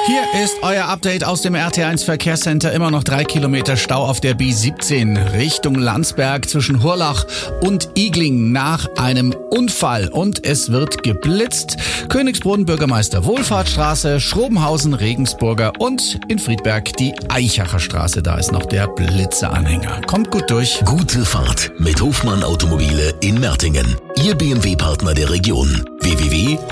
Hier ist euer Update aus dem RT1 Verkehrscenter. Immer noch 3 Kilometer Stau auf der B17 Richtung Landsberg zwischen Hurlach und Igling nach einem Unfall. Und es wird geblitzt. Königsbrunn, Bürgermeister Wohlfahrtsstraße, Schrobenhausen, Regensburger und in Friedberg die Eichacher Straße. Da ist noch der Blitzeanhänger. Kommt gut durch. Gute Fahrt mit Hofmann Automobile in Mertingen. Ihr BMW-Partner der Region. www